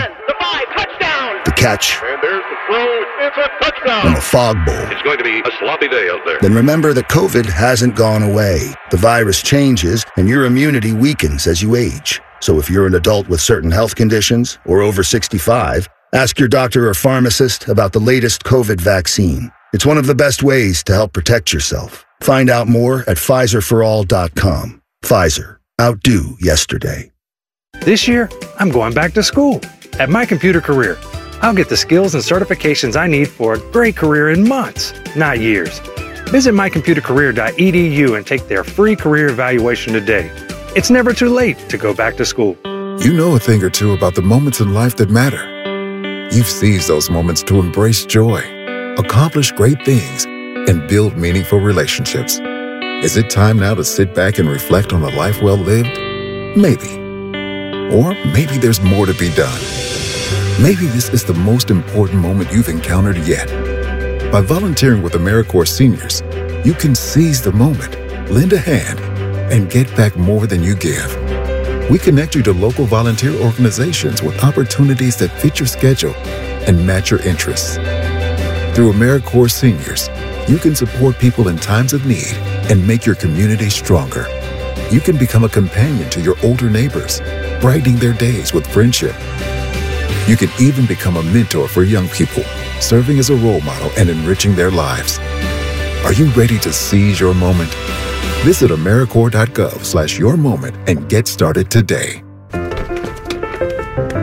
the catch, and there's the throw. It's a touchdown. and the Fog Bowl, It's going to be a sloppy day out there. then remember that COVID hasn't gone away. The virus changes and your immunity weakens as you age. So if you're an adult with certain health conditions or over 65, ask your doctor or pharmacist about the latest COVID vaccine. It's one of the best ways to help protect yourself. Find out more at PfizerForAll.com. Pfizer. Outdo yesterday. This year, I'm going back to school. At My Computer Career, I'll get the skills and certifications I need for a great career in months, not years. Visit mycomputercareer.edu and take their free career evaluation today. It's never too late to go back to school. You know a thing or two about the moments in life that matter. You've seized those moments to embrace joy, accomplish great things, and build meaningful relationships. Is it time now to sit back and reflect on a life well lived? Maybe. Or maybe there's more to be done. Maybe this is the most important moment you've encountered yet. By volunteering with AmeriCorps Seniors, you can seize the moment, lend a hand, and get back more than you give. We connect you to local volunteer organizations with opportunities that fit your schedule and match your interests. Through AmeriCorps Seniors, you can support people in times of need and make your community stronger. You can become a companion to your older neighbors, brightening their days with friendship. You can even become a mentor for young people, serving as a role model and enriching their lives. Are you ready to seize your moment? Visit AmeriCorps.gov/yourmoment and get started today.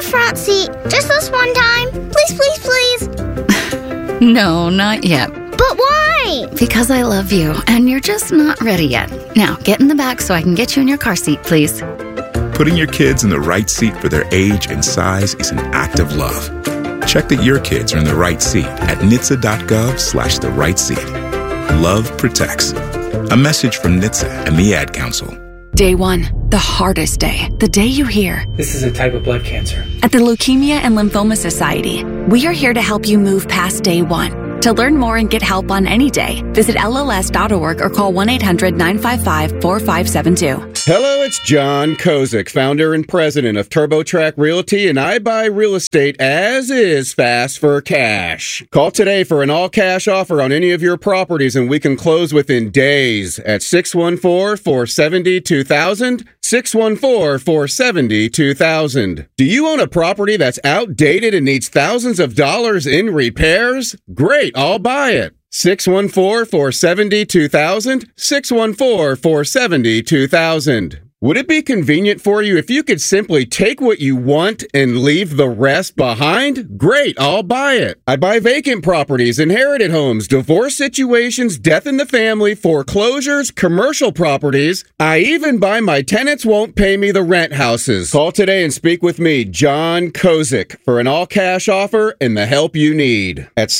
front seat. Just this one time. Please, please, please. No, not yet. But why? Because I love you, and you're just not ready yet. Now, get in the back so I can get you in your car seat, please. Putting your kids in the right seat for their age and size is an act of love. Check that your kids are in the right seat at NHTSA.gov/the right seat. Love protects. A message from NHTSA and the Ad Council. Day 1, the hardest day. The day you hear, "This is a type of blood cancer." At the Leukemia and Lymphoma Society, we are here to help you move past day 1. To learn more and get help on any day, visit LLS.org or call 1-800-955-4572. Hello, it's John Kozik, founder and president of TurboTrack Realty, and I buy real estate as is fast for cash. Call today for an all-cash offer on any of your properties, and we can close within days at 614-470-2000, 614-470-2000. Do you own a property that's outdated and needs thousands of dollars in repairs? Great, I'll buy it. 614-470-2000, 614-470-2000. Would it be convenient for you if you could simply take what you want and leave the rest behind? Great, I'll buy it. I buy vacant properties, inherited homes, divorce situations, death in the family, foreclosures, commercial properties. I even buy my tenants won't pay me the rent houses. Call today and speak with me, John Kozik, for an all-cash offer and the help you need. At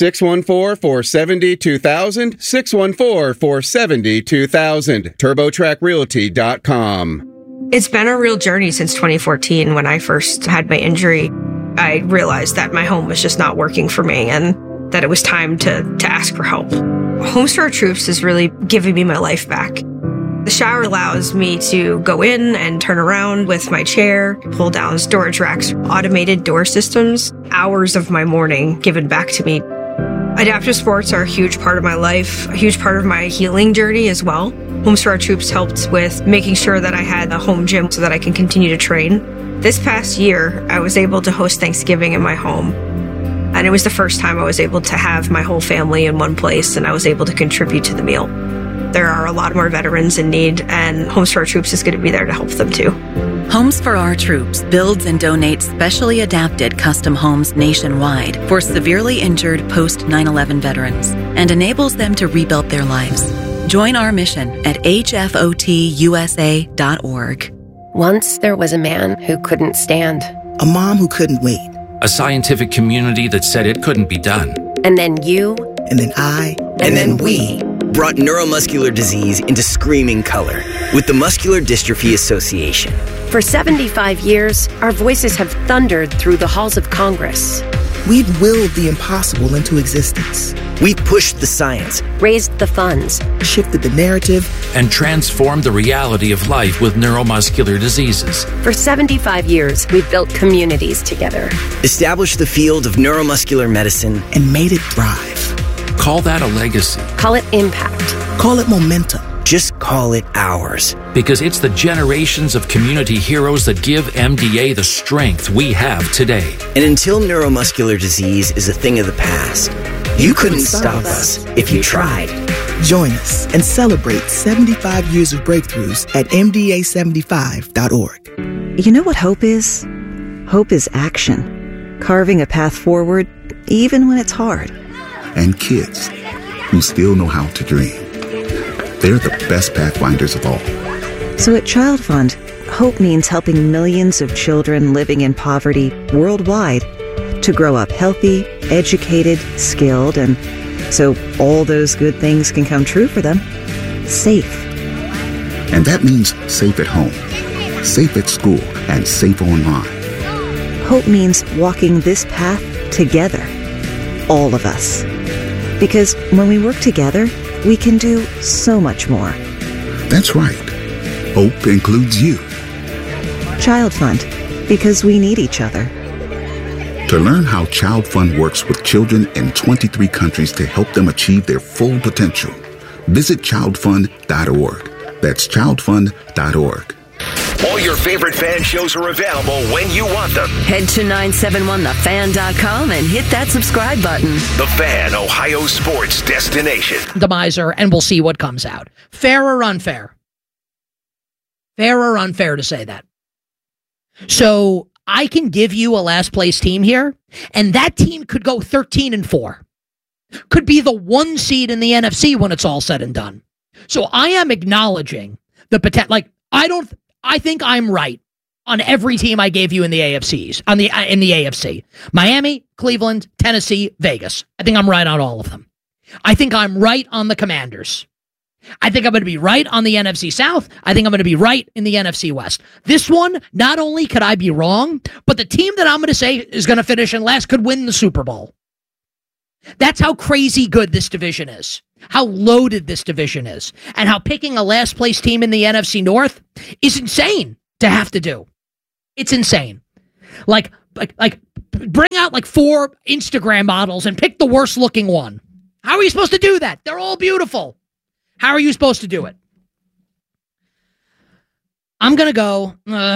614-470-2000, 614-470-2000, TurboTrackRealty.com. It's been a real journey since 2014 when I first had my injury. I realized that my home was just not working for me and that it was time to ask for help. Homes for Our Troops is really giving me my life back. The shower allows me to go in and turn around with my chair, pull down storage racks, automated door systems, hours of my morning given back to me. Adaptive sports are a huge part of my life, a huge part of my healing journey as well. Homes for Our Troops helped with making sure that I had a home gym so that I can continue to train. This past year, I was able to host Thanksgiving in my home. And it was the first time I was able to have my whole family in one place and I was able to contribute to the meal. There are a lot more veterans in need, and Homes for Our Troops is going to be there to help them too. Homes for Our Troops builds and donates specially adapted custom homes nationwide for severely injured post 9/11 veterans and enables them to rebuild their lives. Join our mission at hfotusa.org. Once there was a man who couldn't stand. A mom who couldn't wait. A scientific community that said it couldn't be done. And then you. And then I. And then we. Brought neuromuscular disease into screaming color with the Muscular Dystrophy Association. For 75 years, our voices have thundered through the halls of Congress. We've willed the impossible into existence. We pushed the science, raised the funds, shifted the narrative, and transformed the reality of life with neuromuscular diseases. For 75 years, we've built communities together, established the field of neuromuscular medicine, and made it thrive. Call that a legacy. Call it impact. Call it momentum. Just call it ours. Because it's the generations of community heroes that give MDA the strength we have today. And until neuromuscular disease is a thing of the past, you couldn't stop us if you tried. Join us and celebrate 75 years of breakthroughs at MDA75.org. You know what hope is? Hope is action. Carving a path forward, even when it's hard. And kids who still know how to dream. They're the best pathfinders of all. So at Child Fund, hope means helping millions of children living in poverty worldwide to grow up healthy, educated, skilled, and so all those good things can come true for them. Safe. And that means safe at home, safe at school, and safe online. Hope means walking this path together. All of us. Because when we work together, we can do so much more. That's right. Hope includes you. Child Fund, because we need each other. To learn how Child Fund works with children in 23 countries to help them achieve their full potential, visit childfund.org. That's childfund.org. All your favorite fan shows are available when you want them. Head to 971thefan.com and hit that subscribe button. The Fan, Ohio sports destination. The miser, and we'll see what comes out. Fair or unfair? Fair or unfair to say that? So I can give you a last place team here, and that team could go 13-4. Could be the 1 seed in the NFC when it's all said and done. So I am acknowledging the potential. Like, I think I'm right on every team I gave you in the AFCs, in the AFC. Miami, Cleveland, Tennessee, Vegas. I think I'm right on all of them. I think I'm right on the Commanders. I think I'm going to be right on the NFC South. I think I'm going to be right in the NFC West. This one, not only could I be wrong, but the team that I'm going to say is going to finish in last could win the Super Bowl. That's how crazy good this division is, how loaded this division is, and how picking a last place team in the NFC North is insane to have to do. It's insane. Like bring out like 4 Instagram models and pick the worst looking one. How are you supposed to do that? They're all beautiful. How are you supposed to do it? I'm going to go.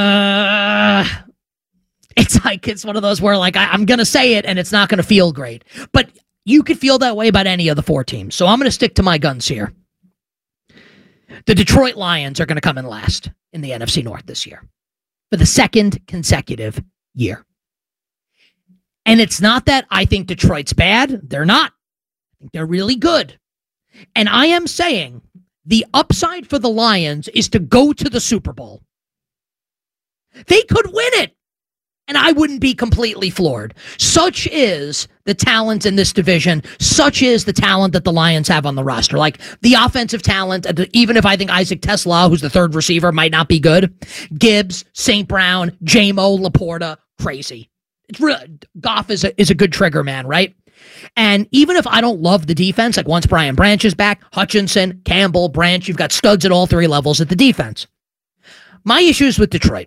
It's one of those where like I'm going to say it and it's not going to feel great. But you could feel that way about any of the 4 teams. So I'm going to stick to my guns here. The Detroit Lions are going to come in last in the NFC North this year for the 2nd consecutive year. And it's not that I think Detroit's bad. They're not. I think they're really good. And I am saying the upside for the Lions is to go to the Super Bowl. They could win it, and I wouldn't be completely floored. Such is the talent in this division. Such is the talent that the Lions have on the roster. Like the offensive talent, even if I think Isaac Tesla, who's the 3rd receiver, might not be good. Gibbs, St. Brown, J-Mo, Laporta, crazy. It's really, Goff is a good trigger man, right? And even if I don't love the defense, like once Brian Branch is back, Hutchinson, Campbell, Branch, you've got studs at all 3 levels at the defense. My issues with Detroit.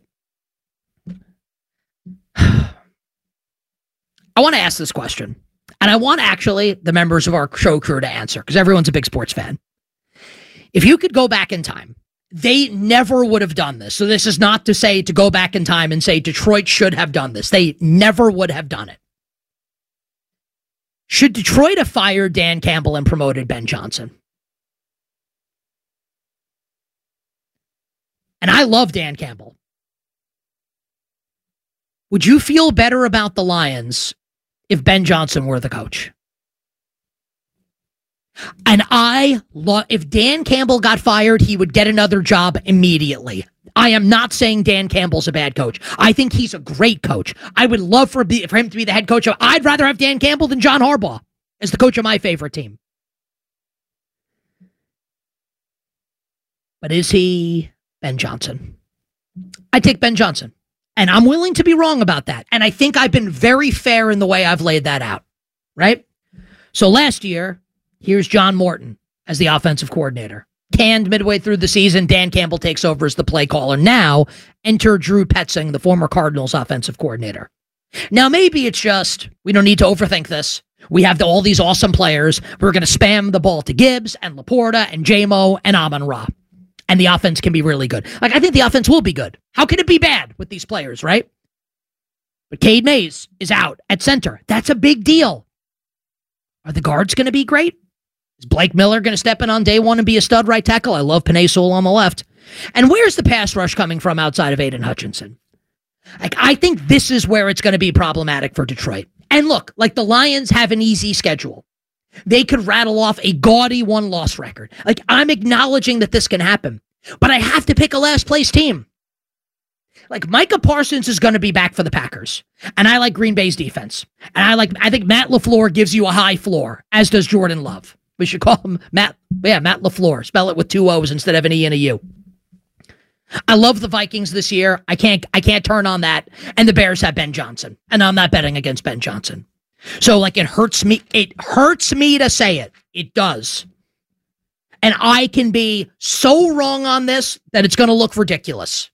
I want to ask this question, and I want actually the members of our show crew to answer, because everyone's a big sports fan. If you could go back in time, they never would have done this. So this is not to say to go back in time and say Detroit should have done this. They never would have done it. Should Detroit have fired Dan Campbell and promoted Ben Johnson? And I love Dan Campbell. Would you feel better about the Lions if Ben Johnson were the coach? And if Dan Campbell got fired, he would get another job immediately. I am not saying Dan Campbell's a bad coach. I think he's a great coach. I would love for him to be the head coach. I'd rather have Dan Campbell than John Harbaugh as the coach of my favorite team. But is he Ben Johnson? I take Ben Johnson. And I'm willing to be wrong about that. And I think I've been very fair in the way I've laid that out. Right? So last year, here's John Morton as the offensive coordinator. Canned midway through the season, Dan Campbell takes over as the play caller. Now, enter Drew Petzing, the former Cardinals offensive coordinator. Now, maybe it's just, we don't need to overthink this. We have all these awesome players. We're going to spam the ball to Gibbs and Laporta and J-Mo and Amon-Ra. And the offense can be really good. Like, I think the offense will be good. How can it be bad with these players, right? But Cade Mays is out at center. That's a big deal. Are the guards going to be great? Is Blake Miller going to step in on day one and be a stud right tackle? I love Penei Sewell on the left. And where's the pass rush coming from outside of Aiden Hutchinson? Like, I think this is where it's going to be problematic for Detroit. And look, like the Lions have an easy schedule. They could rattle off a gaudy 1-loss record. Like, I'm acknowledging that this can happen. But I have to pick a last place team. Like, Micah Parsons is going to be back for the Packers. And I like Green Bay's defense. And I think Matt LaFleur gives you a high floor, as does Jordan Love. We should call him Matt LaFleur. Spell it with 2 O's instead of an E and a U. I love the Vikings this year. I can't turn on that. And the Bears have Ben Johnson. And I'm not betting against Ben Johnson. So, like, it hurts me to say it. It does. And I can be so wrong on this that it's going to look ridiculous.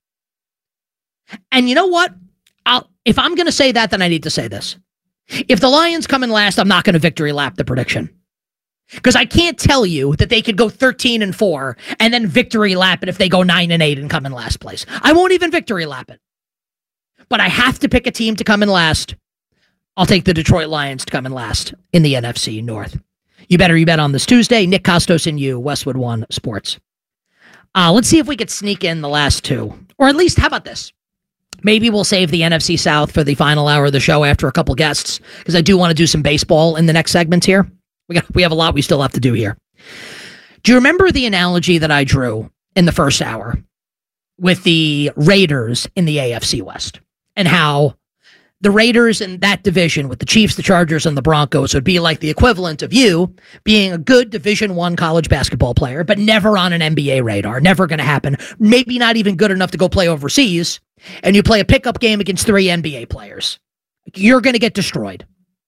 And you know what? If I'm going to say that, then I need to say this. If the Lions come in last, I'm not going to victory lap the prediction. Because I can't tell you that they could go 13-4 and then victory lap it if they go 9-8 and come in last place. I won't even victory lap it. But I have to pick a team to come in last. I'll take the Detroit Lions to come in last in the NFC North. You bet on this Tuesday. Nick Costos and you, Westwood One Sports. Let's see if we could sneak in the last 2. Or at least, how about this? Maybe we'll save the NFC South for the final hour of the show after a couple guests, because I do want to do some baseball in the next segments here. We have a lot we still have to do here. Do you remember the analogy that I drew in the first hour with the Raiders in the AFC West, and how the Raiders in that division with the Chiefs, the Chargers, and the Broncos would be like the equivalent of you being a good Division I college basketball player, but never on an NBA radar, never going to happen, maybe not even good enough to go play overseas, and you play a pickup game against 3 NBA players. You're going to get destroyed.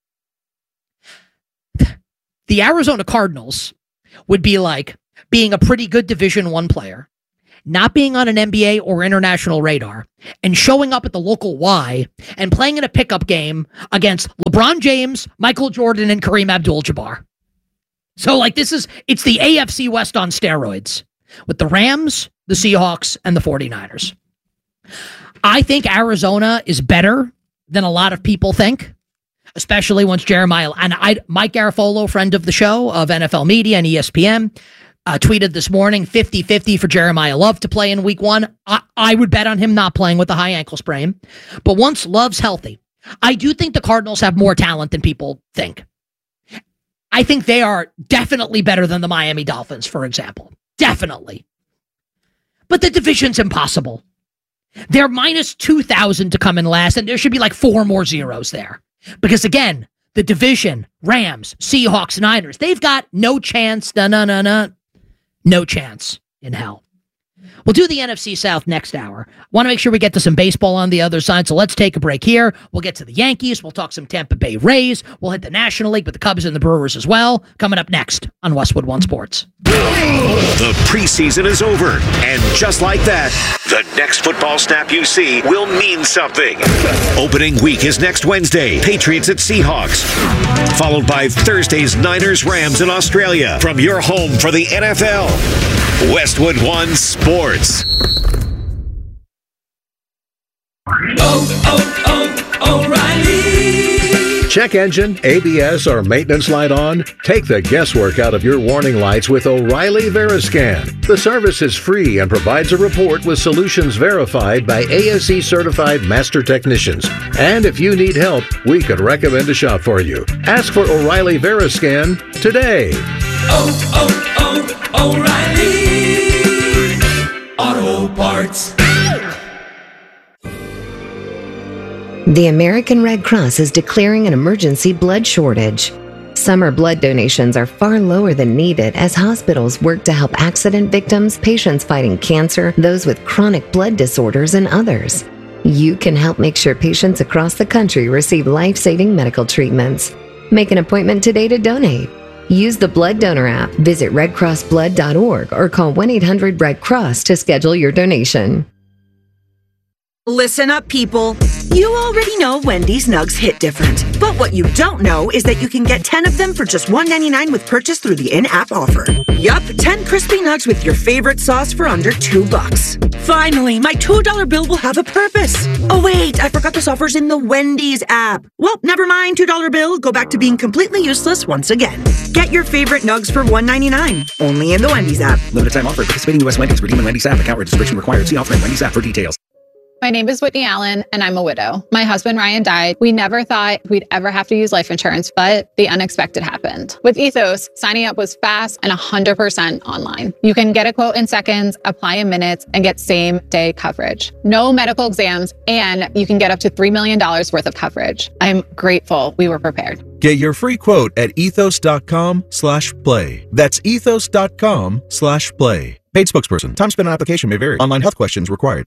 The Arizona Cardinals would be like being a pretty good Division I player, not being on an NBA or international radar, and showing up at the local Y and playing in a pickup game against LeBron James, Michael Jordan, and Kareem Abdul-Jabbar. So, like, it's the AFC West on steroids with the Rams, the Seahawks, and the 49ers. I think Arizona is better than a lot of people think, especially once Jeremiah, and Mike Garafolo, friend of the show of NFL Media and ESPN, tweeted this morning, 50-50 for Jeremiah Love to play in week 1. I would bet on him not playing with a high ankle sprain. But once Love's healthy, I do think the Cardinals have more talent than people think. I think they are definitely better than the Miami Dolphins, for example. Definitely. But the division's impossible. They're minus 2,000 to come in last, and there should be like 4 more zeros there. Because again, the division, Rams, Seahawks, Niners, they've got no chance. No chance in hell. We'll do the NFC South next hour. Want to make sure we get to some baseball on the other side, so let's take a break here. We'll get to the Yankees. We'll talk some Tampa Bay Rays. We'll hit the National League with the Cubs and the Brewers as well. Coming up next on Westwood One Sports. The preseason is over, and just like that, the next football snap you see will mean something. Opening week is next Wednesday, Patriots at Seahawks, followed by Thursday's Niners-Rams in Australia. From your home for the NFL, Westwood One Sports. O'Reilly. Check engine, ABS, or maintenance light on? Take the guesswork out of your warning lights with O'Reilly Veriscan. The service is free and provides a report with solutions verified by ASE certified master technicians. And if you need help, we could recommend a shop for you. Ask for O'Reilly Veriscan today. O'Reilly Auto Parts. The American Red Cross is declaring an emergency blood shortage. Summer blood donations are far lower than needed as hospitals work to help accident victims, patients fighting cancer, those with chronic blood disorders, and others. You can help make sure patients across the country receive life-saving medical treatments. Make an appointment today to donate. Use the Blood Donor app, visit redcrossblood.org, or call 1-800-RED-CROSS to schedule your donation. Listen up, people. You already know Wendy's Nugs hit different. But what you don't know is that you can get 10 of them for just $1.99 with purchase through the in-app offer. Yup, 10 crispy nugs with your favorite sauce for under $2. Finally, my $2 bill will have a purpose. Oh wait, I forgot this offer's in the Wendy's app. Well, never mind, $2 bill. Go back to being completely useless once again. Get your favorite nugs for $1.99. Only in the Wendy's app. Limited time offer. Participating U.S. Wendy's. Redeem in Wendy's app. Account registration required. See offer in Wendy's app for details. My name is Whitney Allen, and I'm a widow. My husband, Ryan, died. We never thought we'd ever have to use life insurance, but the unexpected happened. With Ethos, signing up was fast and 100% online. You can get a quote in seconds, apply in minutes, and get same-day coverage. No medical exams, and you can get up to $3 million worth of coverage. I'm grateful we were prepared. Get your free quote at ethos.com/play. That's ethos.com/play. Paid spokesperson. Time spent on application may vary. Online health questions required.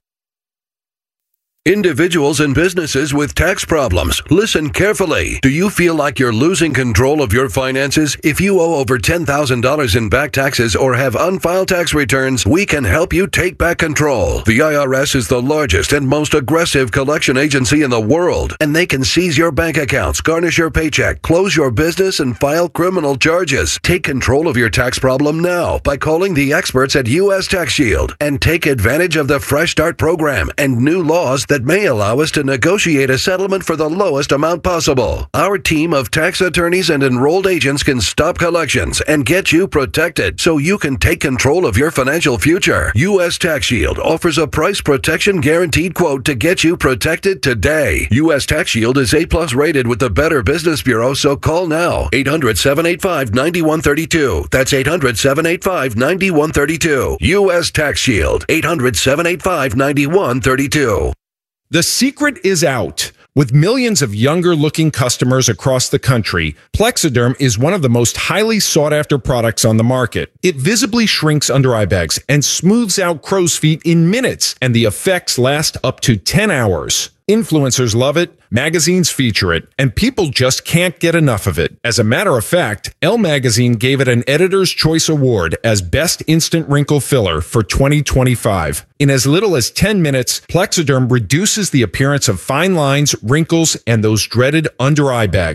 Individuals and businesses with tax problems, listen carefully. Do you feel like you're losing control of your finances? If you owe over $10,000 in back taxes or have unfiled tax returns, we can help you take back control. The IRS is the largest and most aggressive collection agency in the world, and they can seize your bank accounts, garnish your paycheck, close your business, and file criminal charges. Take control of your tax problem now by calling the experts at U.S. Tax Shield and take advantage of the Fresh Start program and new laws that that may allow us to negotiate a settlement for the lowest amount possible. Our team of tax attorneys and enrolled agents can stop collections and get you protected so you can take control of your financial future. U.S. Tax Shield offers a price protection guaranteed quote to get you protected today. U.S. Tax Shield is A+ rated with the Better Business Bureau, so call now. 800-785-9132. That's 800-785-9132. U.S. Tax Shield. 800-785-9132. The secret is out. With millions of younger-looking customers across the country, Plexiderm is one of the most highly sought-after products on the market. It visibly shrinks under-eye bags and smooths out crow's feet in minutes, and the effects last up to 10 hours. Influencers love it, magazines feature it, and people just can't get enough of it. As a matter of fact, Elle Magazine gave it an Editor's Choice Award as Best Instant Wrinkle Filler for 2025. In as little as 10 minutes, Plexiderm reduces the appearance of fine lines, wrinkles, and those dreaded under-eye bags.